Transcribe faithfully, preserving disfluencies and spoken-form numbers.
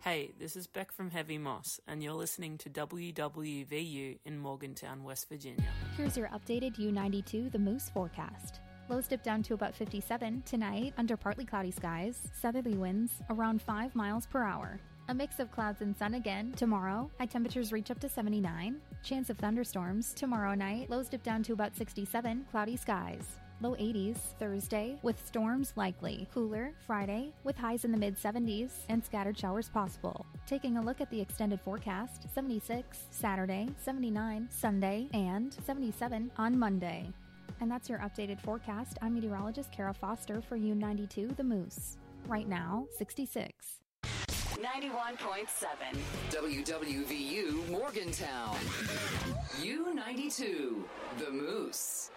Hey, this is Beck from Heavy Moss, and you're listening to W W V U in Morgantown, West Virginia. Here's your updated U ninety-two The Moose forecast. Lows dip down to about fifty-seven tonight under partly cloudy skies, southerly winds around five miles per hour. A mix of clouds and sun again tomorrow. High temperatures reach up to seventy-nine. Chance of thunderstorms tomorrow night. Lows dip down to about sixty-seven, cloudy skies. Low eighties Thursday with storms likely. Cooler Friday with highs in the mid seventies and scattered showers possible. Taking a look at the extended forecast, seventy-six Saturday, seventy-nine Sunday, and seventy-seven on Monday. And that's your updated forecast. I'm meteorologist Kara Foster for U ninety-two The Moose. Right now, sixty-six. ninety-one point seven W W V U Morgantown. U ninety-two The Moose.